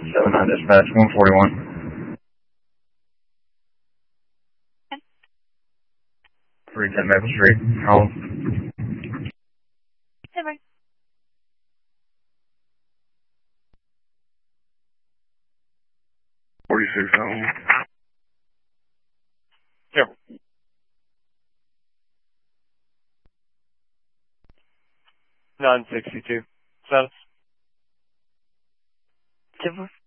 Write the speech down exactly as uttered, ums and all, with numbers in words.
seven nine dispatch, one forty-one. three ten Maple Street. Home. Silver. forty-six home. Yep. nine sixty-two. Status. Silver.